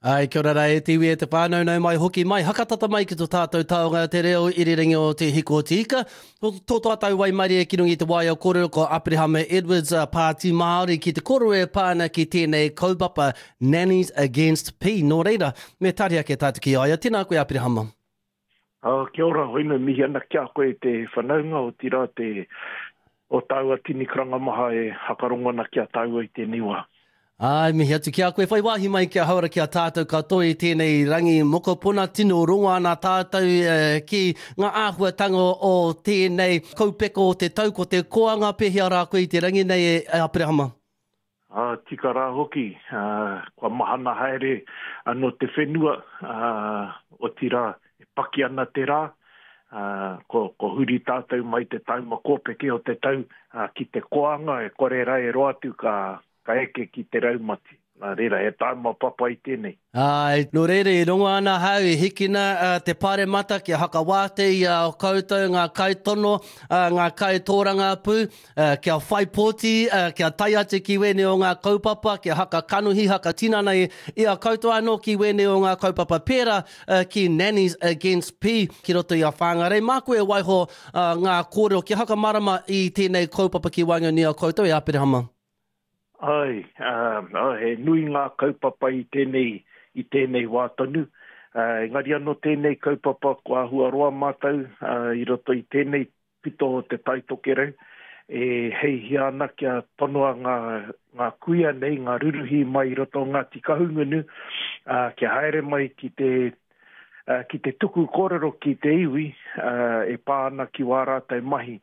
Ai, kia ora e te iwi e te whānau nau mai hoki mai. Hakatata mai ki tō tātou taonga te reo iriringi o te hiko o te ika. Tō tātou Waimarie e kirungi te waia o kōrero ko Aprihama Edwards Pāti Māori ki te koro e pāna ki tēnei kaupapa Nannies Against P. Nō reira, me taria ke tātou ki aia. Tēnā koe Aprihama. Kia ora, hoina mihi ana kia koe te whanaunga o tira te o taua tini karanga maha e hakarongona kia taua i te niwa. Ai, mihi atu kia koe. Whai wāhi mai kia haura kia tātou katoa i tēnei rangi mokopuna tino ronga ana tātou ki ngā āhuatanga o tēnei kaupeko o te tau ko te koanga pehia rā koe i te rangi nei e Aprihama. Tika rā hoki, kua mahana haere anō te whenua o tira e paki ana te rā. Ko huri tātou mai te tau makopeke o te tau ki te koanga e kore rai e roatu ka eke ki te raumati. Nā reira, e tāma papa i tēnei. Ai, no reira, e rongo ana hau, e hikina te pare mata ki hakawate i o koutou, ngā kaitono, ngā kaitōranga pū, kia whaipoti, kia tai ate ki wene o ngā kaupapa, kia haka kanuhi, haka tinana i a koutou anō ki wene o ngā kaupapa pēra ki Nannies Against P, ki roto i a whāngarei. Mā koe waiho ngā kōrero, kia haka marama i tēnei kaupapa ki wainga ni a koutou e Aprihama. Ai, he nui ngā kaupapa i tēnei wātonu. Engari anō tēnei kaupapa kua huaroa mātou i roto i tēnei pito o te taitokerau. Hei hia ana kia tonoa ngā kuia nei, ngā ruruhi mai i roto ngā tikahungunu. Kia haere mai ki te tuku kōrero ki te iwi, e pāna ki wārātai mahi.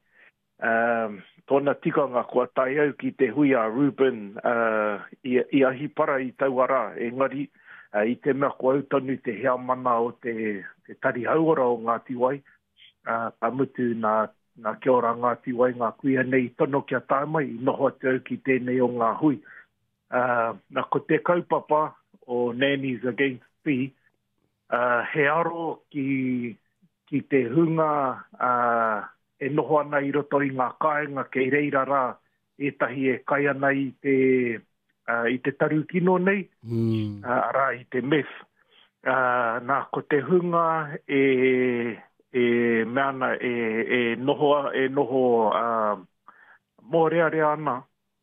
Tōna tikanga kua tai au ki te hui a Ruben i ahi para i tauara. Engari, i te mea kua autanu te hea mana o te tari hauora o Ngāti Wai. Ka mutu nā kia ora Ngāti Wai, ngā kuia nei tono kia tāmai, i noho te au ki tēnei o ngā hui. Nā ko te kaupapa o Nannies Against P, he aro ki te hunga e noho ana i roto i ngā kāinga kei reira rā, etahi e kai ana i te tarukino nei, rā i te meth. Nā ko te hunga meana noho mōrearea ana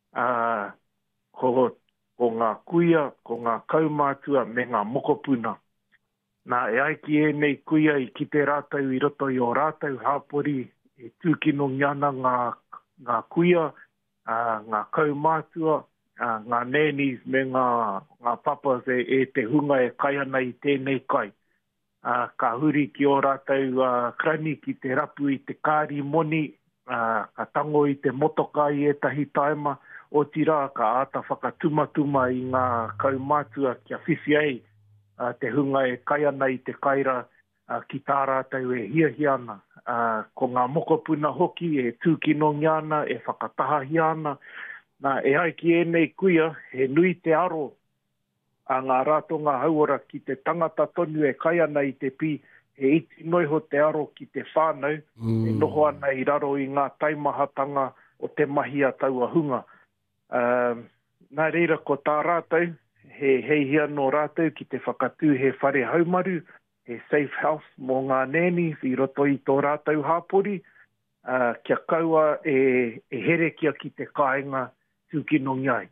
ko ngā kuia, ko ngā kaumātua me ngā mokopuna. Nā e aiki e nei kuia i ki te rātau i roto i o rātau hāpori, e tūkino ngiana ngā kuia, ngā kaumātua, ngā nannies me ngā papas e te hunga e kai ana i tēnei kai. Ka huri ki o rātau krani ki te rapu i te kāri moni, ka tango i te motoka i etahi taima, o tira ka āta whakatumatuma i ngā kaumātua kia whiwhi ai. Te hunga e kai ana i te kaira ki tā rātau e hiahia ana. Ko ngā mokopuna hoki e tūkino ngiana, e whakatahahi ana. Nā e aiki e nei kuia, he nui te aro a ngā rātonga hauora ki te tangata tonu e kai ana i te pi, he iti noiho te aro ki te whānau, e noho ana i raro i ngā taimahatanga o te mahi a taua hunga. Nā reira ko tā rātau, he heihia no rātau ki te whakatū he whare haumaru, he safe house mō ngā nannies i roto i tō rātau hāpori, kia kaua e here kia ki te kāinga tūkino ngai.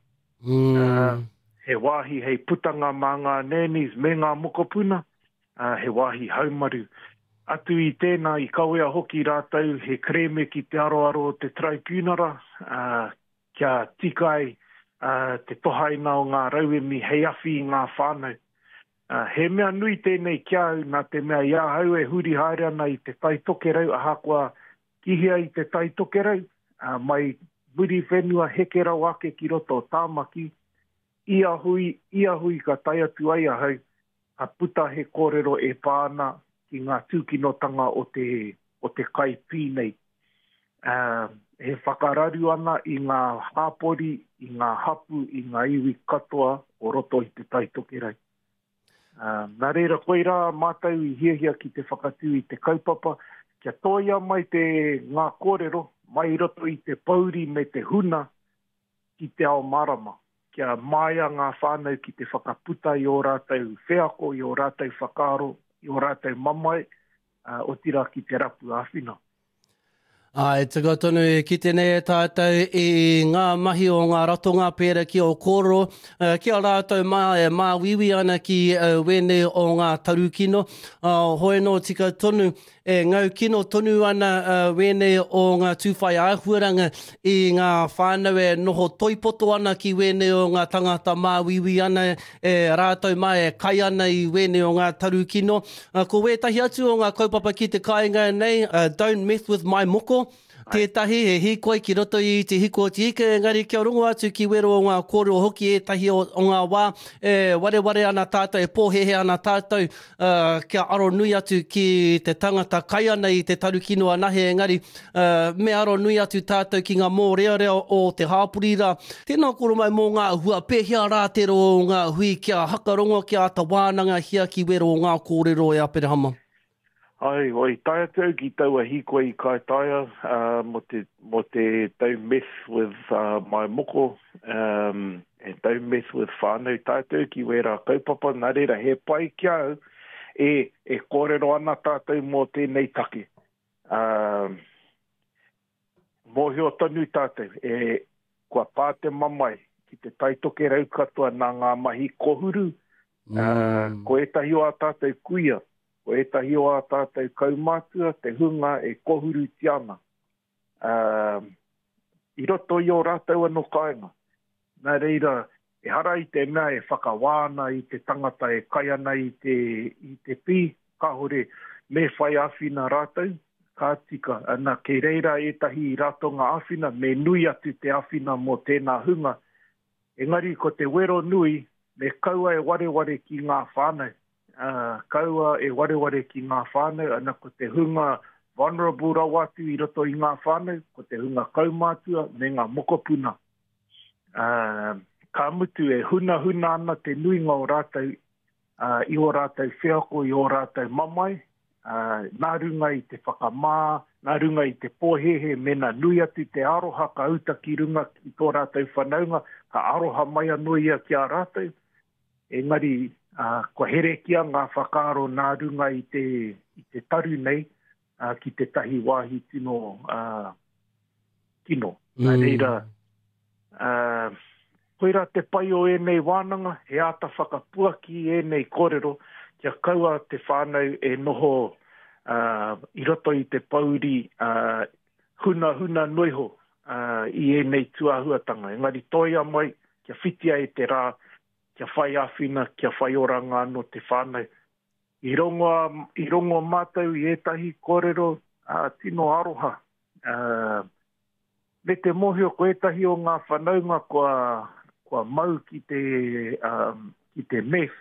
He wāhi hei putanga mā ngā nannies me ngā mokopuna, he wāhi haumaru. Atu i tēnā i kawea hoki rātau, he kreme ki te aroaro o te tribunara, kia tikai te tohaina o ngā rauemi hei awhi i ngā whānau. He mea nui tēnei kia au nā te mea ia hau e huri haere ana i te taitokerau, aha kua kihia i te taitokerau, mai muri whenua hekera wake ki roto tāmaki, ia hui ka tai atu ai ahau, ka puta he kōrero e pāna ki ngā tūkinotanga o te kai pīnei. He whakararu ana i ngā hāpori, i ngā hapu, i ngā iwi katoa o roto i te taitokerau. Nā reira koe rā mātou i hiahia ki te whakatū i te kaupapa, kia toia mai ngā kōrero, mai roto i te pauri me te huna ki te ao marama. kia maia ngā whānau ki te whakaputa i o rātou wheako, i o rātou whakaaro, i o rātou mamai, o tira ki te rapu āwhina. Ai, te tonu ki tēnei tātou i ngā mahi o ngā ratonga pēra ki o koro. Kia rātou mā wiwi ana ki wene o ngā tarukino. Hoi no tika tonu e ngau kino tonu ana wene o ngā tūwhai āhuaranga i ngā whānau e noho toipoto ana ki wene o ngā tangata mā wiwi ana e rātou mai e kai ana i wene o ngā tarukino. Ko wētahi atu o ngā kaupapa ki te kāinga nei, don't mess with my moko. Tētahi he hikoi ki roto i te hiko ti ike, engari kia rongo atu ki wero o ngā kōrero hoki etahi o ngā wā, ware ana tātou, e pōhehe ana tātou, kia aro nui atu ki te tangata kai ana i te tarukino anahe, engari me aro nui atu tātou ki ngā mō rea o te hāpurira. Tēnā koro mai mō ngā hua pēhea rātero o ngā hui kia hakarongo kia ata wānanga hia ki wero o ngā kōrero e Aperehama. Ai, oi, taia tau ki taua hiko i kai taia, mo te tau mess with my moko, and tau mess with whānau, taia tau ki wera kaupapa, nā reira he pai kia au, e kōrero ana tātou mō tēnei take. Mōhio tonu tātou, kua pā te mamai, ki te taitoke rau katoa nā ngā mahi kohuru, ko etahi o a tātou kuia, ko etahi o a tātou kaumātua, te hunga e kohuru tiana. I roto i o rātou anō kāinga. Nā reira, e hara i te mea e whakawāna i te tangata e kai ana i te pī, ka hore me whai āwhina rātou, ka tika. Ana ke reira etahi i ratonga āwhina, me nui atu te āwhina mō tēnā hunga. Engari, ko te wero nui, me kaua e wareware ki ngā whānau. Kaua e wareware ki ngā whānau, ana ko te hunga vulnerable rawatu i roto i ngā whānau, ko te hunga kaumātua me ngā mokopuna. Ka mutu e huna ana te nuinga o rātou, i o rātou wheako, i o rātou mamai, nā runga i te whakamā, nā runga i te pōhehe, mena nui atu te aroha, ka uta ki runga ki tō rātou whanaunga, ka aroha mai anoia ki a rātou. Engari, ko herekia ngā whakaaro nā runga i te taru nei, ki te tahi wāhi tino kino. Nā reira, koira te pai o enei wānanga, he ata whakapuaki enei kōrero, kia kaua te whānau e noho i roto i te pauri huna noiho i enei tuahuatanga. Engari toia mai, kia whitia e te rā, kia whai āwhina, kia whai oranga no te whānau. I rongo mātou i etahi kōrero tino aroha. Me te mohio ko etahi o ngā whanaunga kua mau ki te meth.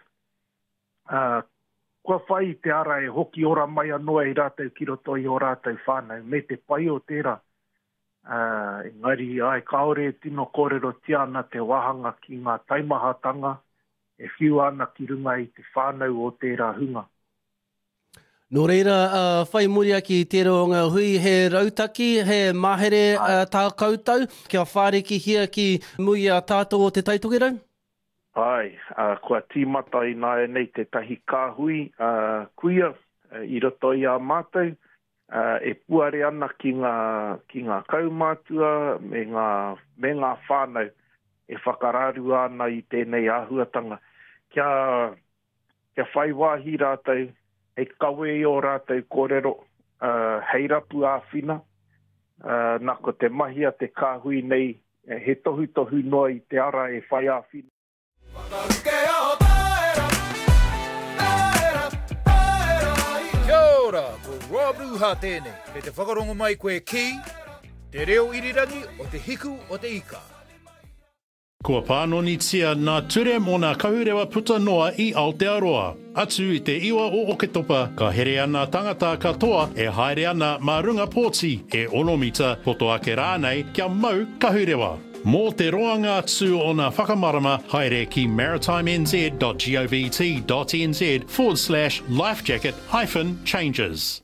Kua whai te ara e hoki ora mai anoa i rātou ki roto i o rātou whānau. Me te pai o tērā. Engari, ai kaore tino kōrero tiana te wahanga ki ngā taimahatanga, e whiu ana ki runga i te whānau o tērā hunga. Nō reira, whai muria ki tērā o ngā hui, he rautaki, he mahere tā koutou, kia whāreki hia ki mui a tātou o te taitokerau? Ai, kua tīmata i nā nei te tahi kāhui, kuia, i roto i a mātou, e puare ana ki ngā kaumātua, me ngā whānau, e whakararu ana i tēnei āhuatanga. Kia whai wāhi rātou, e kawe i o rātou kōrero, hei rapu āwhina, nā ko te mahi a te kāhui nei, he tohu noa i te ara e whai āwhina. Kia ora, ko Rob Ruha tēnei, me te whakarongo mai koe ki, te reo irirangi o te hiku o te ika. Kua pānonitia nā ture mō nā kahurewa puta noa i Aotearoa. Atu i te iwa o Oketopa, ka here ana tangata katoa e haere ana mā runga pōti e onomita poto ake rānei kia mau kahurewa. Mō te roanga atu o nā whakamarama, haere ki maritimez.govt.nz/lifejacket-changes.